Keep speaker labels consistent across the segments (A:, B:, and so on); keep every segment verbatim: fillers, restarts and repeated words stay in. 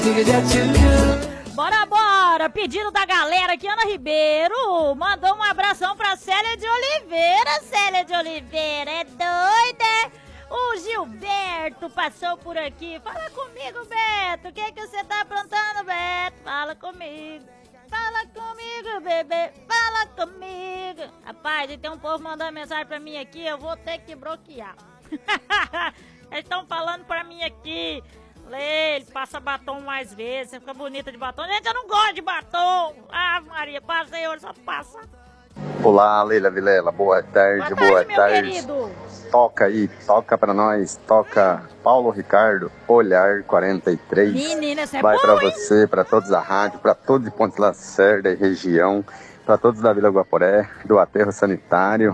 A: Bora, bora! Pedido da galera aqui, Ana Ribeiro mandou um abração pra Célia de Oliveira. Célia de Oliveira, é doida? O Gilberto passou por aqui. Fala comigo, Beto. O que é que você tá aprontando, Beto? Fala comigo. Fala comigo, bebê. Fala comigo. Rapaz, tem um povo mandando mensagem pra mim aqui. Eu vou ter que bloquear. Eles estão falando pra mim aqui. Lê, ele passa batom mais vezes. Você fica bonita de batom. Gente, eu não gosto de batom. Ah, Maria, passei hoje, só passa.
B: Olá, Leila Vilela. Boa tarde,
A: boa tarde,
B: boa
A: meu
B: tarde.
A: Querido.
B: Toca aí, toca pra nós, toca Paulo Ricardo, Olhar quarenta e três.
A: Menina, essa é
B: Vai
A: bom,
B: pra
A: hein?
B: você, pra todos da rádio, pra todos de Ponte Lacerda e região, pra todos da Vila Guaporé, do aterro sanitário.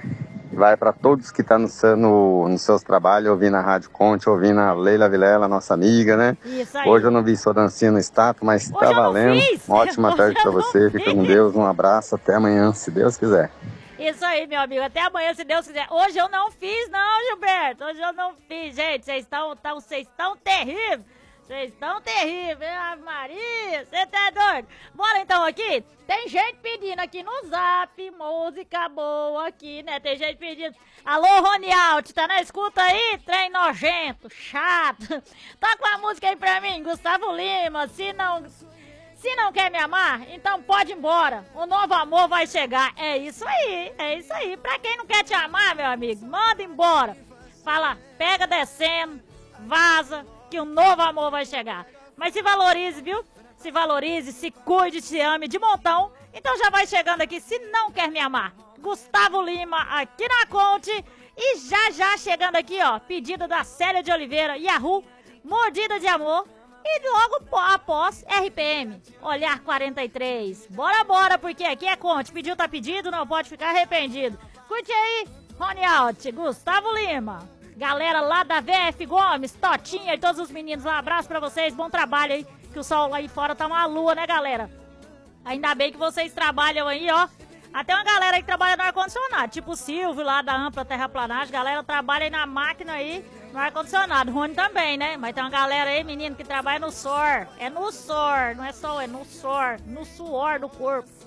B: Vai pra todos que estão tá no, seu- no, nos seus trabalhos, ouvindo a Rádio Conte, ouvindo a Leila Vilela, nossa amiga, né?
A: Isso aí.
B: Hoje eu não vi sua dancinha no status, mas
A: Hoje
B: tá
A: eu não
B: valendo.
A: fiz.
B: Uma ótima
A: Hoje
B: tarde
A: eu
B: pra
A: não
B: você, fica com
A: fiz.
B: Deus, um abraço, até amanhã, se Deus quiser.
A: Isso aí, meu amigo. Até amanhã, se Deus quiser. Hoje eu não fiz, não, Gilberto. Hoje eu não fiz, gente. Vocês estão tão, vocês estão terríveis. Vocês estão terríveis, hein, Ave Maria? Você tá doido? Bora então aqui. Tem gente pedindo aqui no zap, música boa aqui, né? Tem gente pedindo. Alô, Rony Alt, tá na escuta aí? Trem nojento, chato. Toca uma música aí pra mim, Gustavo Lima. Se não... Se não quer me amar, então pode ir embora. O novo amor vai chegar. É isso aí, é isso aí. Pra quem não quer te amar, meu amigo, manda embora. Fala, pega descendo, vaza, que o novo amor vai chegar. Mas se valorize, viu? Se valorize, se cuide, se ame de montão. Então já vai chegando aqui, se não quer me amar. Gustavo Lima aqui na Conte. E já já chegando aqui, ó, pedido da Célia de Oliveira, Yahoo, Mordida de Amor. E logo após, R P M, Olhar quarenta e três. Bora, bora, porque aqui é Conte. Pediu, tá pedido, não pode ficar arrependido. Curte aí, Rony Alt, Gustavo Lima. Galera lá da V F Gomes, Totinha e todos os meninos, um abraço pra vocês. Bom trabalho aí, que o sol lá aí fora tá uma lua, né, galera? Ainda bem que vocês trabalham aí, ó. Até uma galera aí que trabalha no ar-condicionado, tipo o Silvio lá da Ampla Terraplanagem. Galera trabalha aí na máquina aí, no ar-condicionado. Rony também, né? Mas tem uma galera aí, menino, que trabalha no S O R. É no S O R, não é só, é no S O R. No suor do corpo.